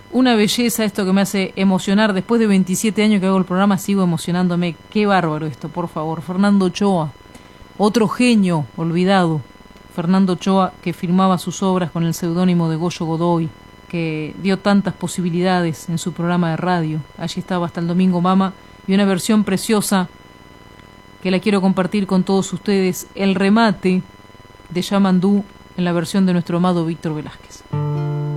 Una belleza esto que me hace emocionar. Después de 27 años que hago el programa sigo emocionándome. Qué bárbaro esto, por favor. Fernando Ochoa, otro genio olvidado. Fernando Ochoa, que firmaba sus obras con el seudónimo de Goyo Godoy, que dio tantas posibilidades en su programa de radio. Allí estaba Hasta el Domingo Mama, y una versión preciosa que la quiero compartir con todos ustedes, el remate de Yamandú en la versión de nuestro amado Víctor Velázquez.